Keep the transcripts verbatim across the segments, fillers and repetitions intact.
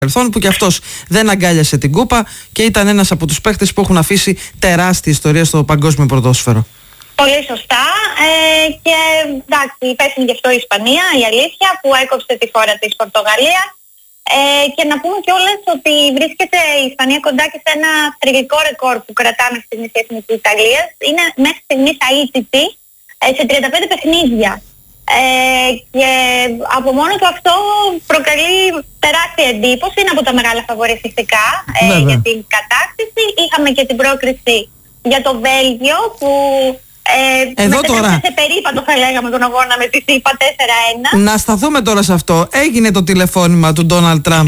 που και αυτός δεν αγκάλιασε την κούπα και ήταν ένας από τους παίχτες που έχουν αφήσει τεράστια ιστορία στο παγκόσμιο ποδόσφαιρο. Πολύ σωστά ε, και εντάξει, υπεύθυνη γι' αυτό η Ισπανία, η αλήθεια, που έκοψε τη φόρα της Πορτογαλίας ε, και να πούμε κιόλας ότι βρίσκεται η Ισπανία κοντά και σε ένα θρυλικό ρεκόρ που κρατάμε στη Εθνική της Ιταλίας. Είναι μέχρι στιγμής αίτητη ε, σε τριάντα πέντε παιχνίδια. Ε, και από μόνο του αυτό προκαλεί τεράστια εντύπωση. Είναι από τα μεγάλα φαβορί φυσικά ε, για την κατάκτηση. Είχαμε και την πρόκριση για το Βέλγιο που ε, εδώ τώρα σε περίπατο θα λέγαμε τον αγώνα με τη ΣΥΠΑ τέσσερα ένα. Να σταθούμε τώρα σε αυτό. Έγινε το τηλεφώνημα του Ντόναλντ Τραμπ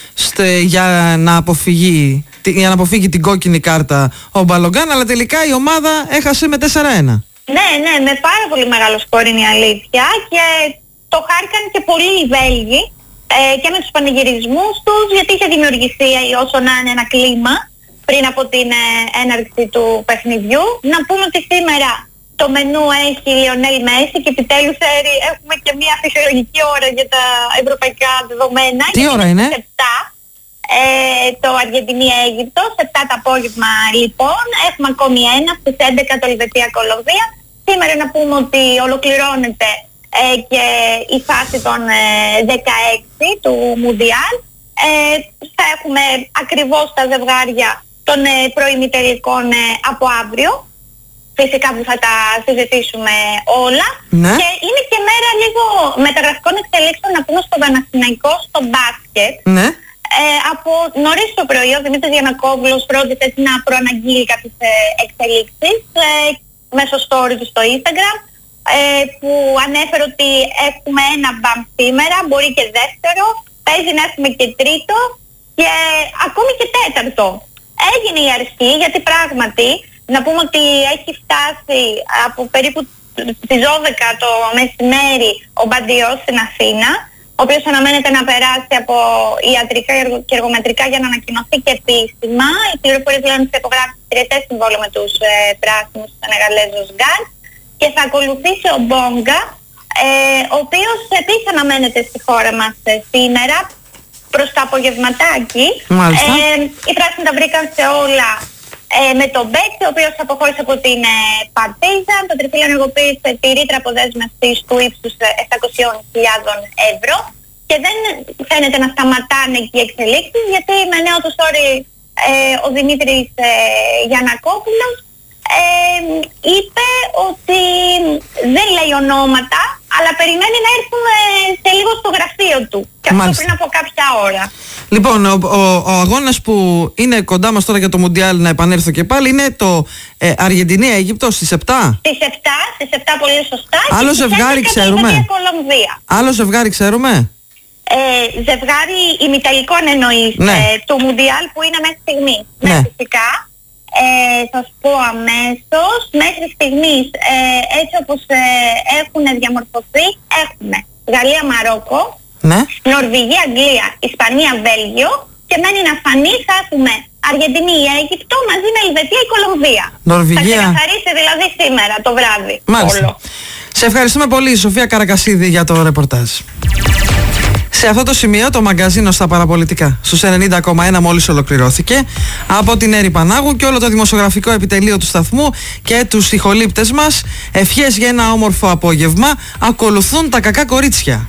για να αποφύγει, για να αποφύγει την κόκκινη κάρτα ο Μπαλογκάν, αλλά τελικά η ομάδα έχασε με τέσσερα ένα. Ναι, ναι, με πάρα πολύ μεγάλο σκορ είναι η αλήθεια και το χάρηκαν και πολλοί οι Βέλγοι ε, και με τους πανηγυρισμούς τους, γιατί είχε δημιουργηθεί όσο να είναι ένα κλίμα πριν από την ε, έναρξη του παιχνιδιού. Να πούμε ότι σήμερα το μενού έχει Λιονέλ Μέση και επιτέλους έχουμε και μια φυσιολογική ώρα για τα ευρωπαϊκά δεδομένα. Τι ώρα είναι? επτά, ε, το Αργεντινή-Αίγυπτος, επτά το απόγευμα λοιπόν. Έχουμε ακόμη ένα στις έντεκα το Ελβετία-Κολομβία. Σήμερα να πούμε ότι ολοκληρώνεται ε, και η φάση των ε, δεκαέξι του Μουντιάλ. Ε, θα έχουμε ακριβώς τα ζευγάρια των ε, προημιτελικών ε, από αύριο. Φυσικά που θα τα συζητήσουμε όλα. Ναι. Και είναι και μέρα λίγο μεταγραφικών εξελίξεων να πούμε στο Παναθηναϊκό, στο μπάσκετ. Ναι. Ε, από νωρίς το πρωί ο Δημήτρης Γιαννακόπουλος πρότεισε να προαναγγείλει κάποιες ε, εξελίξεις ε, μέσω story του στο Instagram ε, που ανέφερε ότι έχουμε ένα μπαμ σήμερα, μπορεί και δεύτερο, παίζει να έχουμε και τρίτο και ακόμη και τέταρτο. Έγινε η αρχή γιατί πράγματι να πούμε ότι έχει φτάσει από περίπου τις δώδεκα το μεσημέρι ο Μπαντιός στην Αθήνα, ο οποίος αναμένεται να περάσει από ιατρικά και εργομετρικά για να ανακοινωθεί και επίσημα. Οι πληροφορίες λένε ότι θα υπογράψει τριετές συμβόλαιο με τους ε, πράσινους του Σενεγαλέζους Γκάν και θα ακολουθήσει ο Μπόγκα, ε, ο οποίος επίσης αναμένεται στη χώρα μας ε, σήμερα προς το απογευματάκι. Ε, οι πράσινοι τα βρήκαν σε όλα ε, με τον Μπέκ, ο οποίος αποχώρησε από την ε, Παρτίζαν. Το τριφύλλο ενεργοποίησε τη ρήτρα αποδέσμευσης του ύψους επτακόσιες χιλιάδες ευρώ και δεν φαίνεται να σταματάνε εκεί οι εξελίξεις, γιατί με νέο του story ε, ο Δημήτρης ε, Γιαννακόπουλος ε, είπε ότι δεν λέει ονόματα, αλλά περιμένει να έρθουν ε, σε λίγο στο γραφείο του. Και αυτό πριν από κάποια ώρα. Λοιπόν, ο, ο, ο αγώνας που είναι κοντά μας τώρα για το Μουντιάλ, να επανέλθω και πάλι, είναι το ε, Αργεντινή-Αίγυπτος στις επτά. Στις επτά, στις επτά πολύ σωστά. Άλλο ζευγάρι ξέρουμε. Άλλο ζευγάρι ξέρουμε. Ε, ζευγάρι ημιτελικών εννοείς, ναι. ε, του Μουντιάλ που είναι μέχρι στιγμής. Ναι, ναι φυσικά. Ε, θα σου πω αμέσως, μέχρι στιγμής ε, έτσι όπως ε, έχουν διαμορφωθεί έχουμε Γαλλία-Μαρόκο, ναι. Νορβηγία-Αγγλία, Ισπανία-Βέλγιο και μένει να φανεί θα έχουμε Αργεντινή-Αίγυπτο μαζί με Ελβετία-Κολομβία. Νορβηγία. Θα ξεκαθαρίσει δηλαδή σήμερα το βράδυ. Μάλιστα. Όλο. Σε ευχαριστούμε πολύ, Σοφία Καρακασίδη, για το ρεπορτάζ. Σε αυτό το σημείο το μαγκαζίνο στα παραπολιτικά στους ενενήντα κόμμα ένα μόλις ολοκληρώθηκε. Από την Έρη Πανάγου και όλο το δημοσιογραφικό επιτελείο του σταθμού και τους ηχολήπτες μας, ευχές για ένα όμορφο απόγευμα. Ακολουθούν τα κακά κορίτσια.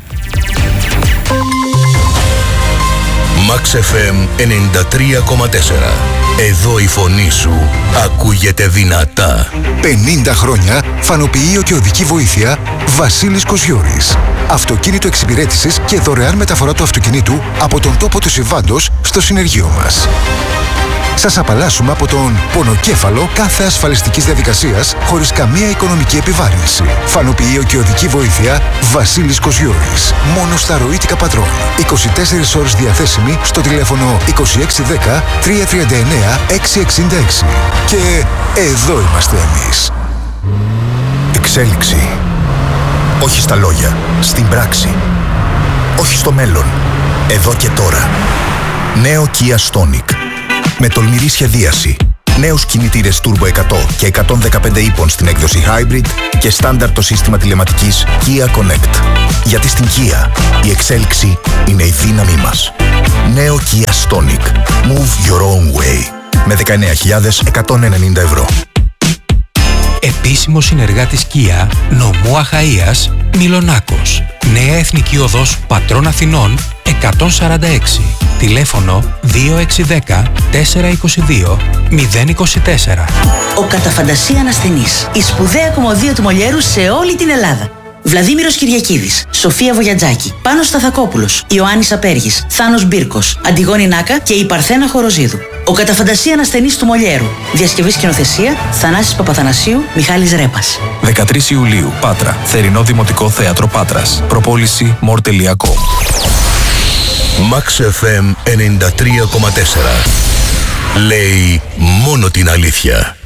Max εφ εμ ενενήντα τρία κόμμα τέσσερα. Εδώ η φωνή σου ακούγεται δυνατά. πενήντα χρόνια φανοποιείο και οδική βοήθεια Βασίλης Κοσιώρης. Αυτοκίνητο εξυπηρέτησης και δωρεάν μεταφορά του αυτοκινήτου από τον τόπο του συμβάντος στο συνεργείο μας. Σας απαλλάσσουμε από τον πονοκέφαλο κάθε ασφαλιστικής διαδικασίας χωρίς καμία οικονομική επιβάρυνση. Φανοποιείο και οδική βοήθεια Βασίλης Κοσιώρης. Μόνο στα ροήτικα πατρών. είκοσι τέσσερις ώρες διαθέσιμη στο τηλέφωνο είκοσι έξι δέκα τριακόσια τριάντα εννέα εξακόσια εξήντα έξι. Και εδώ είμαστε εμείς. Εξέλιξη. Όχι στα λόγια, στην πράξη. Όχι στο μέλλον, εδώ και τώρα. Νέο Kia Stonic. Με τολμηρή σχεδίαση, Νέους κινητήρες Turbo εκατό και εκατόν δεκαπέντε ύπων στην έκδοση Hybrid και στάνταρ το σύστημα τηλεματικής Kia Connect. Γιατί στην Kia η εξέλιξη είναι η δύναμή μας. Νέο Kia Stonic. Move your own way. Με δεκαεννέα χιλιάδες εκατόν ενενήντα ευρώ. Επίσημος συνεργάτης Kia, νομού Αχαΐας, Μιλονάκος. Νέα Εθνική Οδός Πατρών Αθηνών εκατόν σαράντα έξι. Τηλέφωνο δύο έξι ένα μηδέν τέσσερα είκοσι δύο μηδέν είκοσι τέσσερα. Ο Καταφαντασία Ασθενής. Η σπουδαία κομμωδία του Μολιέρου σε όλη την Ελλάδα. Βλαδίμηρος Κυριακίδης, Σοφία Βογιατζάκη, Πάνος Σταθακόπουλος, Ιωάννης Απέργης, Θάνος Μπίρκος, Αντιγόνη Νάκα και η Παρθένα Χοροζίδου. Ο Καταφαντασία Ασθενής του Μολιέρου. Διασκευή σκηνοθεσία Θανάσης Παπαθανασίου, Μιχάλης Ρέπας. δεκατρείς Ιουλίου, Πάτρα. Θερινό Δημοτικό Θέατρο Πάτρας. Προπόληση μορ τελεία κομ. Max εφ εμ ενενήντα τρία κόμμα τέσσερα. Λέει μόνο την αλήθεια.